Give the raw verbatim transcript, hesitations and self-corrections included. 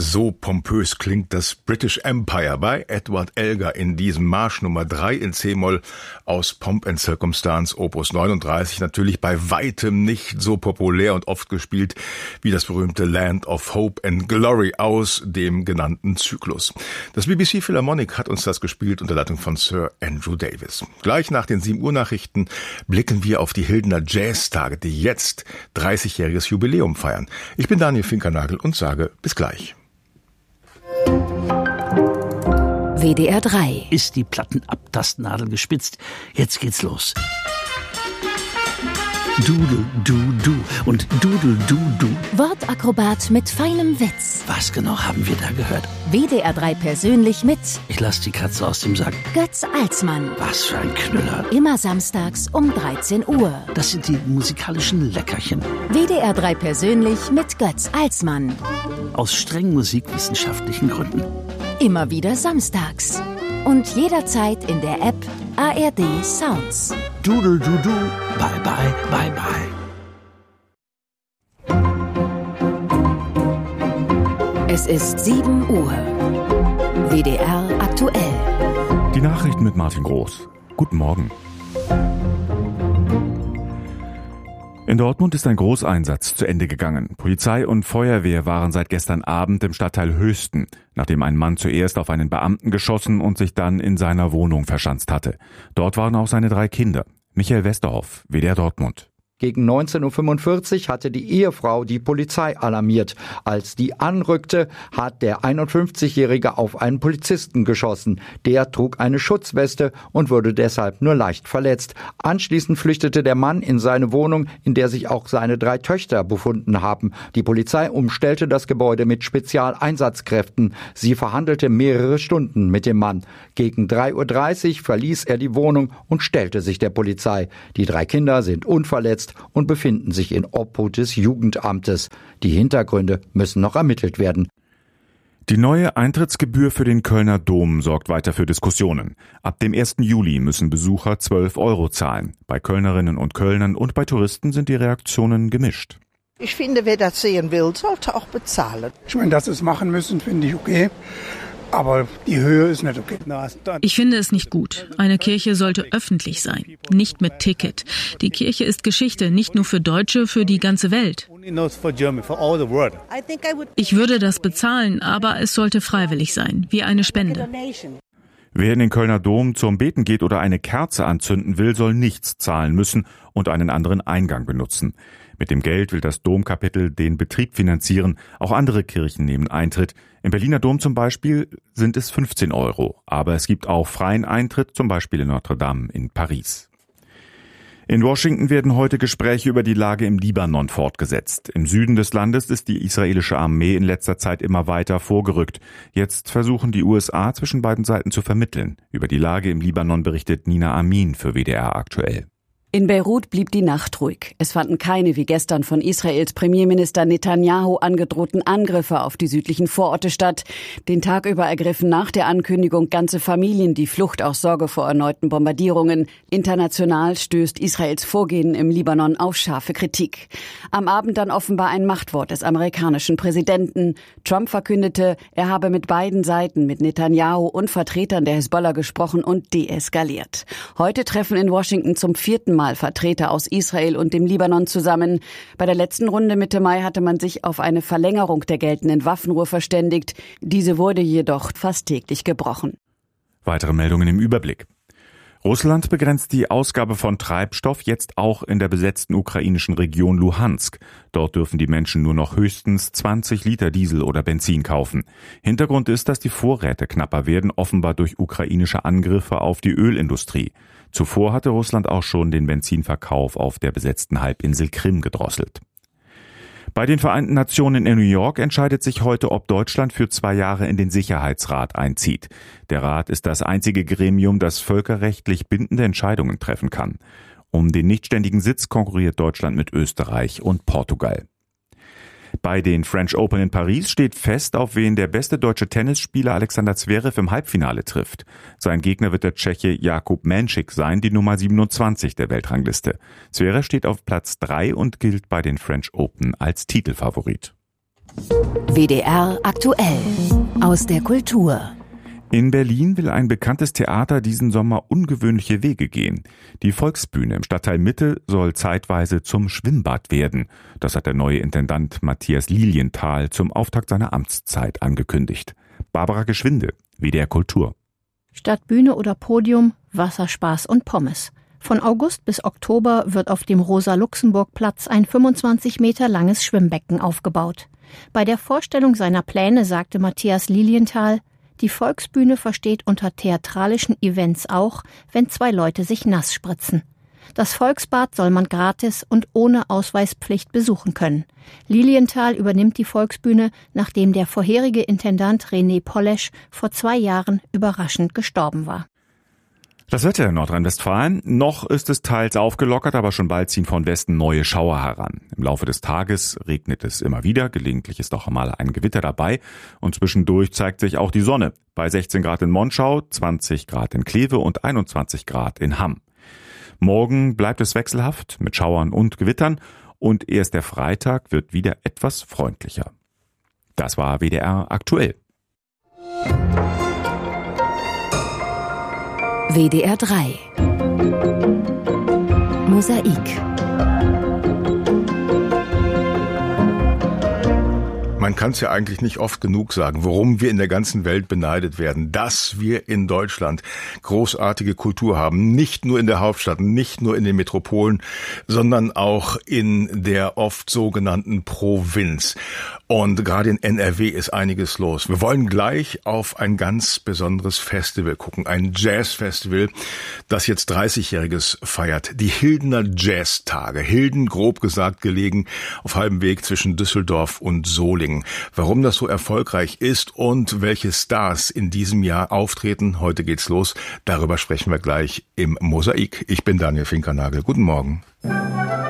So pompös klingt das British Empire bei Edward Elgar in diesem Marsch Nummer drei in C-Moll aus Pomp and Circumstance Opus neununddreißig. Natürlich bei weitem nicht so populär und oft gespielt wie das berühmte Land of Hope and Glory aus dem genannten Zyklus. Das B B C Philharmonic hat uns das gespielt unter Leitung von Sir Andrew Davis. Gleich nach den sieben Uhr Nachrichten blicken wir auf die Hildener Jazztage, die jetzt dreißigjähriges Jubiläum feiern. Ich bin Daniel Finkernagel und sage bis gleich. W D R drei. Ist die Plattenabtastnadel gespitzt? Jetzt geht's los. Dudel, du, du und Dudel, du, du. Wortakrobat mit feinem Witz. Was genau haben wir da gehört? W D R drei persönlich mit Ich lass die Katze aus dem Sack. Götz Alsmann. Was für ein Knüller. Immer samstags um dreizehn Uhr. Das sind die musikalischen Leckerchen. W D R drei persönlich mit Götz Alsmann. Aus streng musikwissenschaftlichen Gründen. Immer wieder samstags. Und jederzeit in der App A R D Sounds. Dudel, du, du. Bye, bye, bye, bye. Es ist sieben Uhr. W D R aktuell. Die Nachrichten mit Martin Groß. Guten Morgen. In Dortmund ist ein Großeinsatz zu Ende gegangen. Polizei und Feuerwehr waren seit gestern Abend im Stadtteil Höchsten, nachdem ein Mann zuerst auf einen Beamten geschossen und sich dann in seiner Wohnung verschanzt hatte. Dort waren auch seine drei Kinder. Michael Westerhoff, W D R Dortmund. Gegen neunzehn Uhr fünfundvierzig hatte die Ehefrau die Polizei alarmiert. Als die anrückte, hat der einundfünfzigjährige auf einen Polizisten geschossen. Der trug eine Schutzweste und wurde deshalb nur leicht verletzt. Anschließend flüchtete der Mann in seine Wohnung, in der sich auch seine drei Töchter befunden haben. Die Polizei umstellte das Gebäude mit Spezialeinsatzkräften. Sie verhandelte mehrere Stunden mit dem Mann. Gegen drei Uhr dreißig verließ er die Wohnung und stellte sich der Polizei. Die drei Kinder sind unverletzt und befinden sich in Obhut des Jugendamtes. Die Hintergründe müssen noch ermittelt werden. Die neue Eintrittsgebühr für den Kölner Dom sorgt weiter für Diskussionen. Ab dem ersten Juli müssen Besucher zwölf Euro zahlen. Bei Kölnerinnen und Kölnern und bei Touristen sind die Reaktionen gemischt. Ich finde, wer das sehen will, sollte auch bezahlen. Ich meine, dass sie es machen müssen, finde ich okay. Aber die Höhe ist nicht okay. Ich finde es nicht gut. Eine Kirche sollte öffentlich sein, nicht mit Ticket. Die Kirche ist Geschichte, nicht nur für Deutsche, für die ganze Welt. Ich würde das bezahlen, aber es sollte freiwillig sein, wie eine Spende. Wer in den Kölner Dom zum Beten geht oder eine Kerze anzünden will, soll nichts zahlen müssen und einen anderen Eingang benutzen. Mit dem Geld will das Domkapitel den Betrieb finanzieren. Auch andere Kirchen nehmen Eintritt. Im Berliner Dom zum Beispiel sind es fünfzehn Euro. Aber es gibt auch freien Eintritt, zum Beispiel in Notre Dame in Paris. In Washington werden heute Gespräche über die Lage im Libanon fortgesetzt. Im Süden des Landes ist die israelische Armee in letzter Zeit immer weiter vorgerückt. Jetzt versuchen die U S A zwischen beiden Seiten zu vermitteln. Über die Lage im Libanon berichtet Nina Amin für W D R aktuell. In Beirut blieb die Nacht ruhig. Es fanden keine wie gestern von Israels Premierminister Netanyahu angedrohten Angriffe auf die südlichen Vororte statt. Den Tag über ergriffen nach der Ankündigung ganze Familien die Flucht aus Sorge vor erneuten Bombardierungen. International stößt Israels Vorgehen im Libanon auf scharfe Kritik. Am Abend dann offenbar ein Machtwort des amerikanischen Präsidenten. Trump verkündete, er habe mit beiden Seiten, mit Netanyahu und Vertretern der Hisbollah gesprochen und deeskaliert. Heute treffen in Washington zum vierten Mal Mal Vertreter aus Israel und dem Libanon zusammen. Bei der letzten Runde Mitte Mai hatte man sich auf eine Verlängerung der geltenden Waffenruhe verständigt. Diese wurde jedoch fast täglich gebrochen. Weitere Meldungen im Überblick. Russland begrenzt die Ausgabe von Treibstoff jetzt auch in der besetzten ukrainischen Region Luhansk. Dort dürfen die Menschen nur noch höchstens zwanzig Liter Diesel oder Benzin kaufen. Hintergrund ist, dass die Vorräte knapper werden, offenbar durch ukrainische Angriffe auf die Ölindustrie. Zuvor hatte Russland auch schon den Benzinverkauf auf der besetzten Halbinsel Krim gedrosselt. Bei den Vereinten Nationen in New York entscheidet sich heute, ob Deutschland für zwei Jahre in den Sicherheitsrat einzieht. Der Rat ist das einzige Gremium, das völkerrechtlich bindende Entscheidungen treffen kann. Um den nichtständigen Sitz konkurriert Deutschland mit Österreich und Portugal. Bei den French Open in Paris steht fest, auf wen der beste deutsche Tennisspieler Alexander Zverev im Halbfinale trifft. Sein Gegner wird der Tscheche Jakub Menšík sein, die Nummer siebenundzwanzig der Weltrangliste. Zverev steht auf Platz drei und gilt bei den French Open als Titelfavorit. W D R aktuell aus der Kultur. In Berlin will ein bekanntes Theater diesen Sommer ungewöhnliche Wege gehen. Die Volksbühne im Stadtteil Mitte soll zeitweise zum Schwimmbad werden. Das hat der neue Intendant Matthias Lilienthal zum Auftakt seiner Amtszeit angekündigt. Barbara Geschwinde, W D R Kultur. Statt Bühne oder Podium, Wasserspaß und Pommes. Von August bis Oktober wird auf dem Rosa-Luxemburg-Platz ein fünfundzwanzig Meter langes Schwimmbecken aufgebaut. Bei der Vorstellung seiner Pläne sagte Matthias Lilienthal, die Volksbühne versteht unter theatralischen Events auch, wenn zwei Leute sich nass spritzen. Das Volksbad soll man gratis und ohne Ausweispflicht besuchen können. Lilienthal übernimmt die Volksbühne, nachdem der vorherige Intendant René Polesch vor zwei Jahren überraschend gestorben war. Das Wetter in Nordrhein-Westfalen. Noch ist es teils aufgelockert, aber schon bald ziehen von Westen neue Schauer heran. Im Laufe des Tages regnet es immer wieder, gelegentlich ist auch mal ein Gewitter dabei und zwischendurch zeigt sich auch die Sonne. Bei sechzehn Grad in Monschau, zwanzig Grad in Kleve und einundzwanzig Grad in Hamm. Morgen bleibt es wechselhaft mit Schauern und Gewittern und erst der Freitag wird wieder etwas freundlicher. Das war W D R aktuell. W D R drei Mosaik. Man kann es ja eigentlich nicht oft genug sagen, worum wir in der ganzen Welt beneidet werden, dass wir in Deutschland großartige Kultur haben, nicht nur in der Hauptstadt, nicht nur in den Metropolen, sondern auch in der oft sogenannten Provinz. Und gerade in N R W ist einiges los. Wir wollen gleich auf ein ganz besonderes Festival gucken, ein Jazzfestival, das jetzt dreißigjähriges feiert. Die Hildener Jazztage. Hilden, grob gesagt, gelegen auf halbem Weg zwischen Düsseldorf und Solingen. Warum das so erfolgreich ist und welche Stars in diesem Jahr auftreten, heute geht's los. Darüber sprechen wir gleich im Mosaik. Ich bin Daniel Finkernagel. Guten Morgen.